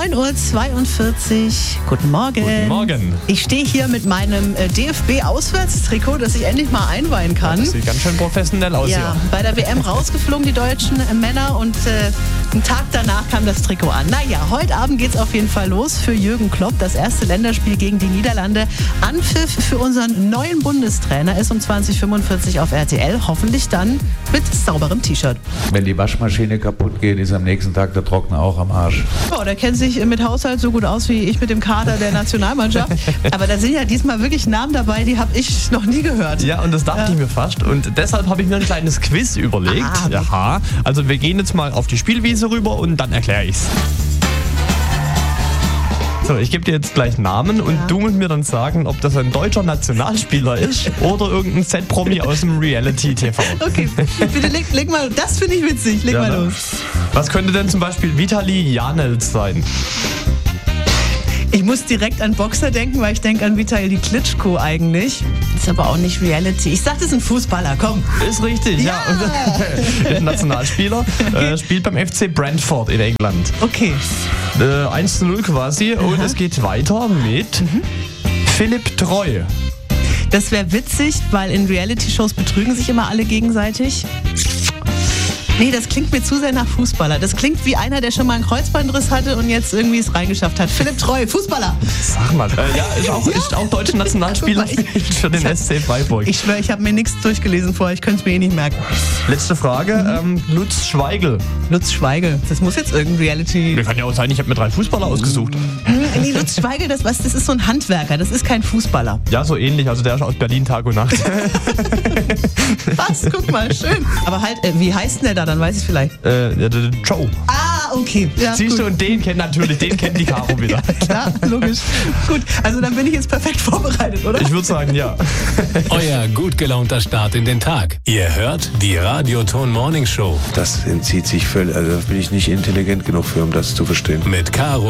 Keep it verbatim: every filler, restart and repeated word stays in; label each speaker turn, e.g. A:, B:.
A: neun Uhr zweiundvierzig. Guten Morgen.
B: Guten Morgen.
A: Ich stehe hier mit meinem äh, D F B-Auswärtstrikot, das ich endlich mal einweihen kann.
B: Das sieht ganz schön professionell aus
A: Ja,
B: hier.
A: bei der W M rausgeflogen, die deutschen äh, Männer. Und äh, einen Tag danach kam das Trikot an. Naja, heute Abend geht es auf jeden Fall los für Jürgen Klopp. Das erste Länderspiel gegen die Niederlande. Anpfiff für unseren neuen Bundestrainer ist um zwanzig Uhr fünfundvierzig auf R T L. Hoffentlich dann mit sauberem T-Shirt.
C: Wenn die Waschmaschine kaputt geht, ist am nächsten Tag der Trockner auch am Arsch.
A: Oh, der kennt sich mit Haushalt so gut aus wie ich mit dem Kader der Nationalmannschaft. Aber da sind ja diesmal wirklich Namen dabei, die habe ich noch nie gehört.
B: Ja, und das dachte
A: Ja.
B: ich mir fast. Und deshalb habe ich mir ein kleines Quiz überlegt.
A: Ah,
B: Aha. Also wir gehen jetzt mal auf die Spielwiese rüber und dann erkläre ich's. So, ich gebe dir jetzt gleich Namen und
A: Ja.
B: du musst mir dann sagen, ob das ein deutscher Nationalspieler ist oder irgendein Z-Promi aus dem Reality-T V.
A: Okay, bitte leg, leg mal, das finde ich witzig, leg
B: Ja,
A: mal
B: ne?
A: los.
B: Was könnte denn zum Beispiel Vitali Janels sein?
A: Ich muss direkt an Boxer denken, weil ich denke an Vitali Klitschko eigentlich. Ist aber auch nicht Reality. Ich sag, das ist ein Fußballer, komm.
B: Ist richtig, ja.
A: Ja.
B: Ist ein Nationalspieler, äh, spielt beim F C Brentford in England.
A: Okay.
B: Äh, eins zu null quasi und es geht weiter mit Philipp Treu.
A: Das wäre witzig, weil in Reality-Shows betrügen sich immer alle gegenseitig. Nee, das klingt mir zu sehr nach Fußballer. Das klingt wie einer, der schon mal einen Kreuzbandriss hatte und jetzt irgendwie es reingeschafft hat. Philipp Treu, Fußballer.
B: Sag mal, äh, ja, ist auch, ist auch deutscher Nationalspieler
A: Guck mal, ich-
B: für den
A: ich hab-
B: S C Freiburg.
A: Ich schwöre, ich habe mir nichts durchgelesen vorher. Ich könnte es mir eh nicht merken.
B: Letzte Frage, ähm, Lutz Schweigel.
A: Lutz Schweigel. Das muss jetzt irgendein Reality...
B: Mir kann ja auch sein, ich habe mir drei Fußballer ausgesucht.
A: Hm, nee, Lutz Schweigel, das, was, das ist so ein Handwerker. Das ist kein Fußballer.
B: Ja, so ähnlich, also der ist aus Berlin Tag und Nacht.
A: Was? Guck mal, schön. Aber halt, äh, wie heißt denn der da? Dann weiß ich vielleicht.
B: äh, der, der Joe.
A: Ah, okay. Ja,
B: Siehst
A: gut.
B: du, und den kennt natürlich, den kennt die Caro wieder.
A: Klar, logisch. Gut, also dann bin ich jetzt perfekt vorbereitet, oder?
B: Ich würde sagen, ja.
D: Euer gut gelaunter Start in den Tag. Ihr hört die Radioton Morning Show
E: Das entzieht sich völlig, also da bin ich nicht intelligent genug für, um das zu verstehen.
D: mit Caro